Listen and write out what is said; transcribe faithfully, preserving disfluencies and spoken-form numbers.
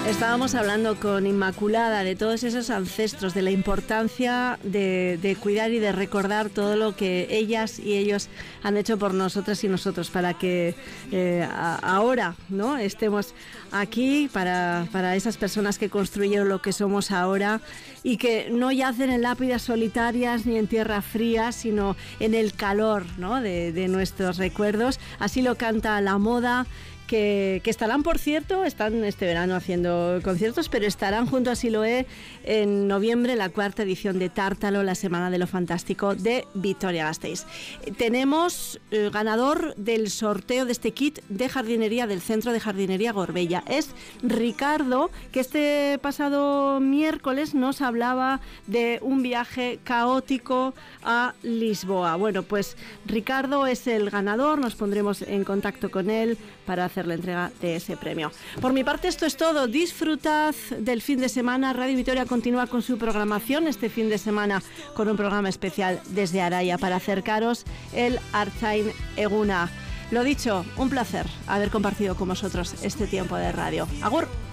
Estábamos hablando con Inmaculada de todos esos ancestros, de la importancia de, de cuidar y de recordar todo lo que ellas y ellos han hecho por nosotras y nosotros para que eh, a, ahora, ¿no?, estemos aquí para, para esas personas que construyeron lo que somos ahora y que no yacen en lápidas solitarias ni en tierra fría, sino en el calor, ¿no?, de, de nuestros recuerdos. Así lo canta La Moda. Que, que estarán, por cierto, están este verano haciendo conciertos, pero estarán junto a Siloé en noviembre, la cuarta edición de Tártalo, la Semana de lo Fantástico de Vitoria-Gasteiz. Tenemos eh, ganador del sorteo de este kit de jardinería del Centro de Jardinería Gorbella. Es Ricardo, que este pasado miércoles nos hablaba de un viaje caótico a Lisboa. Bueno, pues Ricardo es el ganador, nos pondremos en contacto con él para hacer la entrega de ese premio. Por mi parte esto es todo, disfrutad del fin de semana. Radio Vitoria continúa con su programación este fin de semana con un programa especial desde Araya para acercaros el Artzain Eguna. Lo dicho, un placer haber compartido con vosotros este tiempo de radio. Agur.